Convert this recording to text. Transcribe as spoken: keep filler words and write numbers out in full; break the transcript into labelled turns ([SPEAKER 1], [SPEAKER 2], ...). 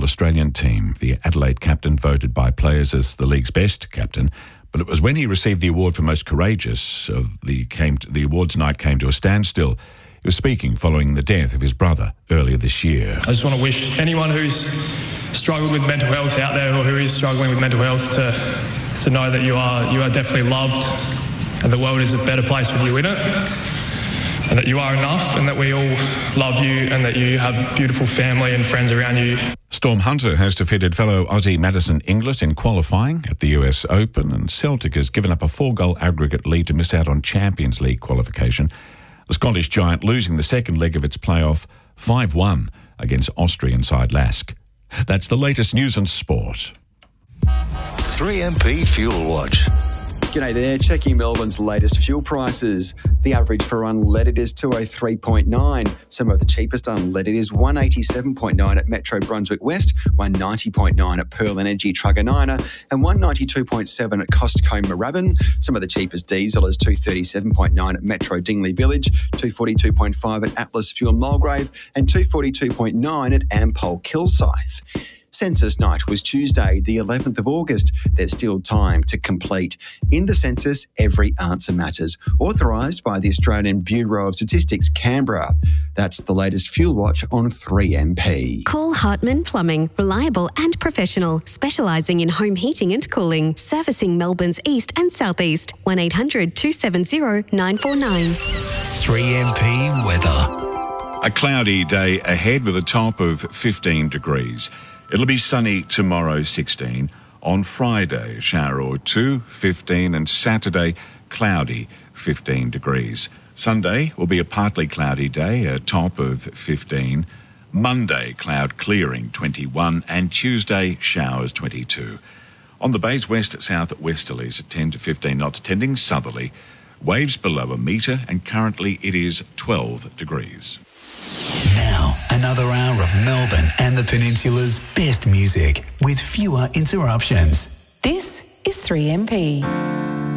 [SPEAKER 1] Australian team. The Adelaide captain voted by players as the league's best captain, but it was when he received the award for most courageous of the came to, the awards night came to a standstill. He was speaking following the death of his brother earlier this year.
[SPEAKER 2] I just want to wish anyone who's struggled with mental health out there, or who is struggling with mental health, to to know that you are you are definitely loved, and the world is a better place with you in it, and that you are enough, and that we all love you, and that you have beautiful family and friends around you.
[SPEAKER 1] Storm Hunter has defeated fellow Aussie Madison Inglis in qualifying at the U S Open, and Celtic has given up a four-goal aggregate lead to miss out on Champions League qualification. The Scottish giant losing the second leg of its playoff five one against Austrian side Lask. That's the latest news and sport.
[SPEAKER 3] three M P Fuel Watch.
[SPEAKER 4] G'day there, checking Melbourne's latest fuel prices. The average for unleaded is two oh three point nine. Some of the cheapest unleaded is one eighty-seven point nine at Metro Brunswick West, one ninety point nine at Pearl Energy Truganina, and one ninety-two point seven at Costco Moorabbin. Some of the cheapest diesel is two thirty-seven point nine at Metro Dingley Village, two forty-two point five at Atlas Fuel Mulgrave, and two forty-two point nine at Ampol Kilsyth. Census night was Tuesday, the eleventh of August. There's still time to complete. In the census, every answer matters. Authorised by the Australian Bureau of Statistics, Canberra. That's the latest Fuel Watch on three M P.
[SPEAKER 5] Call Hartman Plumbing, reliable and professional, specialising in home heating and cooling, servicing Melbourne's east and southeast. one eight hundred two seven zero nine four nine.
[SPEAKER 3] three M P weather.
[SPEAKER 1] A cloudy day ahead with a top of fifteen degrees. It'll be sunny tomorrow, sixteen. On Friday, a shower or two, fifteen. And Saturday, cloudy, fifteen degrees. Sunday will be a partly cloudy day, a top of fifteen. Monday, cloud clearing, twenty-one. And Tuesday, showers, twenty-two. On the bays, west-south westerlies at ten to fifteen knots, tending southerly. Waves below a metre, and currently it is twelve degrees.
[SPEAKER 3] Now, another hour of Melbourne and the Peninsula's best music with fewer interruptions.
[SPEAKER 6] This is three M P.